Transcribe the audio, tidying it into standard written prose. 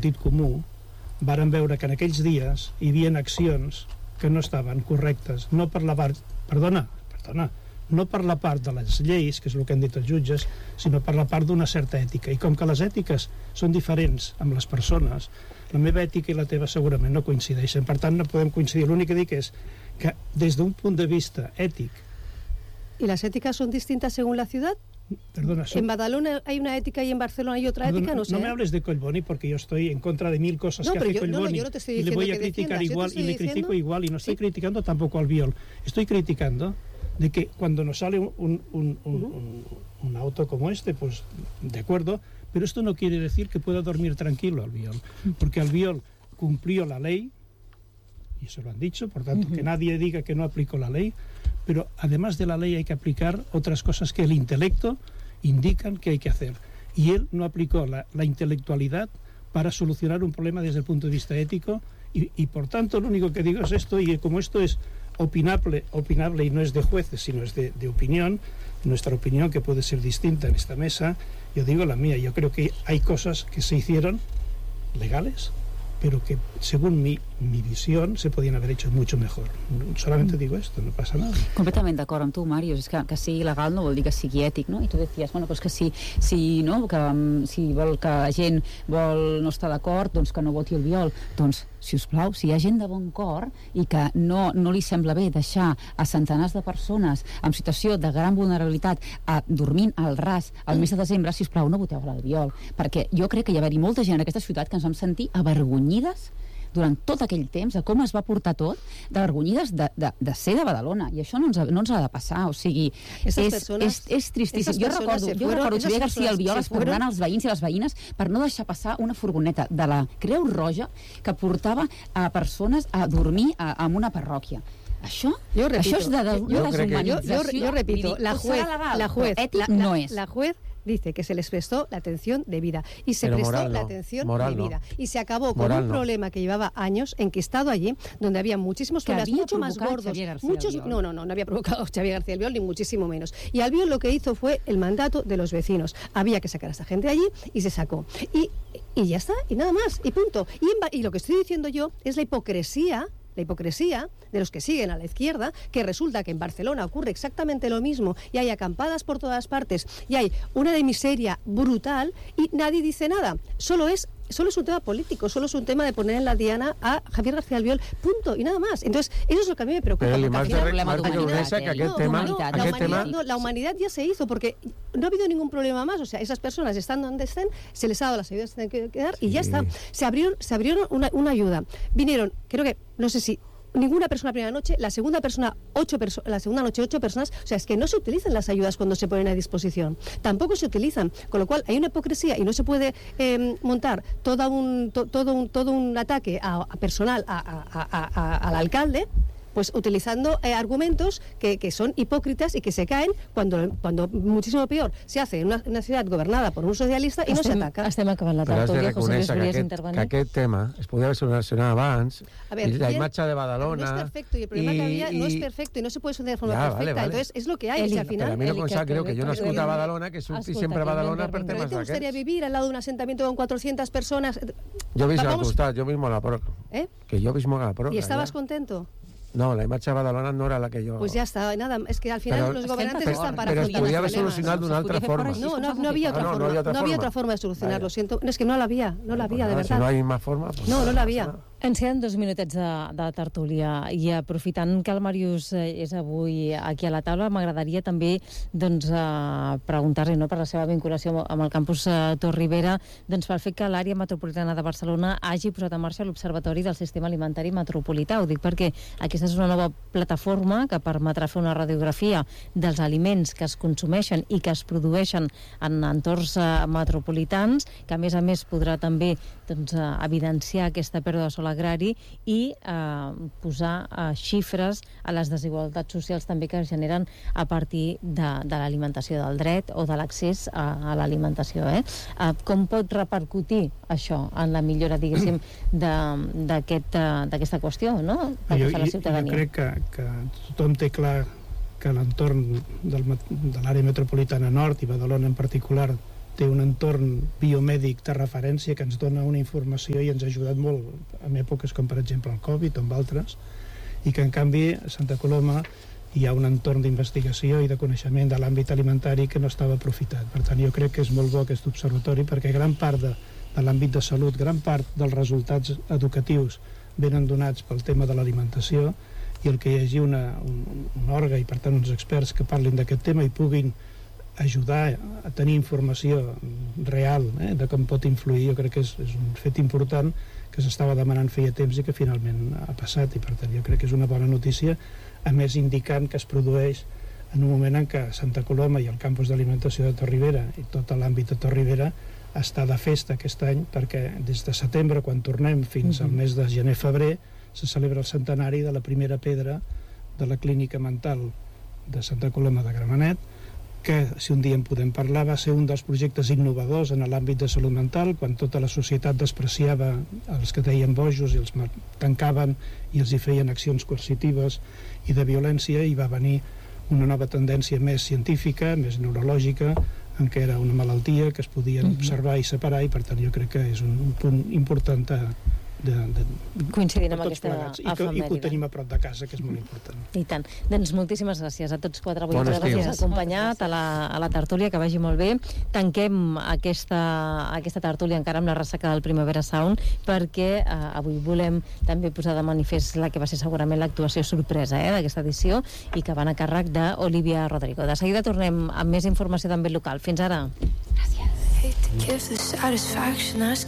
sentit comú, varen veure que en aquells dies hi havia accions que no estaven correctes, no per la part, no per la part de les lleis, que és el que han dit els jutges, sinó per la part d'una certa ètica. I com que les ètiques són diferents amb les persones, la meva ètica i la teva segurament no coincideixen, per tant no podem coincidir. L'únic que dic és que des d'un punt de vista ètic... ¿Y las éticas son distintas según la ciudad? Perdona, en Badalona hay una ética y en Barcelona hay otra ética, no sé. No me hables de Collboni porque yo estoy en contra de mil cosas que hace Collboni y le voy a criticar igual y le critico igual y no estoy criticando tampoco al Albiol. Estoy criticando de que cuando nos sale un auto como este, pues de acuerdo, pero esto no quiere decir que pueda dormir tranquilo Albiol, porque Albiol cumplió la ley y eso lo han dicho, por tanto que nadie diga que no aplicó la ley, pero además de la ley hay que aplicar otras cosas que el intelecto indican que hay que hacer. Y él no aplicó la intelectualidad para solucionar un problema desde el punto de vista ético y por tanto lo único que digo es esto, y como esto es opinable y no es de jueces, sino es de opinión, nuestra opinión que puede ser distinta en esta mesa, yo digo la mía. Yo creo que hay cosas que se hicieron legales, pero que según mi visión se podien haver hecho mucho mejor. Solamente digo esto, no pasa nada. Completament d'acord amb tu, Màrius, és que sigui legal no vol dir que sigui ètic, no? I tu deies, bueno, pues que si vol que la gent no està d'acord, doncs que no voti el Albiol. Doncs, si us plau, si hi ha gent de bon cor i que no li sembla bé deixar a centenars de persones en situació de gran vulnerabilitat dormint al ras al mes de desembre, si us plau, no voteu l'Albiol, perquè jo crec que hi ha d'haver molta gent en aquesta ciutat que ens vam sentir avergonyides durant tot aquell temps, de com es va portar tot, d'avergonyides de ser de Badalona, i això no ens ha de passar, o sigui, és tristíssim. Jo recordo Xavier García Albiol esportant els veïns i les veïnes per no deixar passar una furgoneta de la Creu Roja que portava a persones a dormir en una parròquia. Això és de deshumanització. Yo repito, la juez dice que se les prestó la atención debida y se prestó la atención debida y se acabó con un problema que llevaba años enquistado allí, donde había muchísimos problemas mucho más gordos. No había provocado Xavier García Albiol, ni muchísimo menos. Y Albiol lo que hizo fue el mandato de los vecinos. Había que sacar a esta gente de allí y se sacó. Y ya está, y nada más, y punto. Y lo que estoy diciendo yo es la hipocresía de los que siguen a la izquierda, que resulta que en Barcelona ocurre exactamente lo mismo y hay acampadas por todas partes y hay una de miseria brutal y nadie dice nada. Solo es un tema político, solo es un tema de poner en la diana a Javier García Albiol, punto, y nada más. Entonces, eso es lo que a mí me preocupa. La humanidad ya se hizo, porque no ha habido ningún problema más. O sea, esas personas están donde estén, se les ha dado las ayudas que tienen que dar y ya está. Se abrieron una ayuda. Vinieron, creo que, no sé si ninguna persona la primera noche, la segunda noche 8 personas, o sea, es que no se utilizan las ayudas cuando se ponen a disposición, tampoco se utilizan, con lo cual hay una hipocresía y no se puede montar todo un ataque personal al alcalde, pues utilizando argumentos que son hipócritas y que se caen cuando muchísimo peor se hace en una ciudad gobernada por un socialista i no s'ataca. Estem acabant la tertúlia, José Luis, volies intervenir? Que aquest tema es podia haver solucionat abans, la imatge de Badalona... No es perfecto, y el problema que había no es perfecto y no se puede solucionar de forma perfecta, entonces es lo que hay, y al final... Pero a mi no em sap greu que jo nascut a Badalona, que surti sempre a Badalona per temes d'aquests. ¿Te gustaría vivir al lado de un asentamiento con 400 personas? Jo visc al costat, jo visc molt a prop. Que jo visc molt a prop. ¿Y estabas contento? No, la imatge de Badalona no era la que yo... Pues ya está, nada, es que al final los gobernantes están para... Pero es podía haver solucionat d'una altra forma. No había otra forma de solucionarlo, siento. Es que no la había, de verdad. Si no hay más forma... No la había. Ens queden 2 minutets de tertúlia i aprofitant que el Màrius és avui aquí a la taula, m'agradaria també preguntar-li per la seva vinculació amb el campus Tor Ribera, pel fet que l'àrea metropolitana de Barcelona hagi posat en marxa l'Observatori del Sistema Alimentari Metropolità. Ho dic perquè aquesta és una nova plataforma que permetrà fer una radiografia dels aliments que es consumeixen i que es produeixen en entorns metropolitans, que a més podrà també evidenciar aquesta pèrdua de sòl agrari i posar xifres a les desigualtats socials també que es generen a partir de l'alimentació, del dret o de l'accés a l'alimentació. Com pot repercutir això en la millora, diguéssim, d'aquesta qüestió, no? Pel que fa a la ciutadania. Jo crec que tothom té clar que l'entorn de l'àrea metropolitana nord i Badalona en particular té un entorn biomèdic de referència que ens dona una informació i ens ha ajudat molt en èpoques com per exemple el Covid o en altres, i que en canvi a Santa Coloma hi ha un entorn d'investigació i de coneixement de l'àmbit alimentari que no estava aprofitat. Per tant, jo crec que és molt bo aquest observatori, perquè gran part de l'àmbit de salut, gran part dels resultats educatius venen donats pel tema de l'alimentació, i el que hi hagi un òrgan i per tant uns experts que parlin d'aquest tema i puguin ajudar a tenir informació real de com pot influir, jo crec que és un fet important que s'estava demanant feia temps i que finalment ha passat, i per tant jo crec que és una bona notícia, a més indicant que es produeix en un moment en què Santa Coloma i el campus d'alimentació de Torribera i tot l'àmbit de Torribera està de festa aquest any, perquè des de setembre, quan tornem fins al mes de gener-febrer, se celebra el centenari de la primera pedra de la clínica mental de Santa Coloma de Gramenet, que, si un dia en podem parlar, va ser un dels projectes innovadors en l'àmbit de salut mental, quan tota la societat despreciava els que deien bojos i els tancaven i els hi feien accions coercitives i de violència, i va venir una nova tendència més científica, més neurològica, en què era una malaltia que es podien observar i separar, i per tant jo crec que és un punt important coincidint amb aquesta efemèride. I que ho tenim a prop de casa, que és molt important. I tant. Doncs moltíssimes gràcies a tots quatre avui per haver-nos acompanyat a la tertúlia, que vagi molt bé. Tanquem aquesta tertúlia encara amb la ressaca del Primavera Sound, perquè avui volem també posar de manifest la que va ser segurament l'actuació sorpresa d'aquesta edició, i que van a càrrec d'Olivia Rodrigo. De seguida tornem amb més informació d'àmbit local. Fins ara. Gràcies.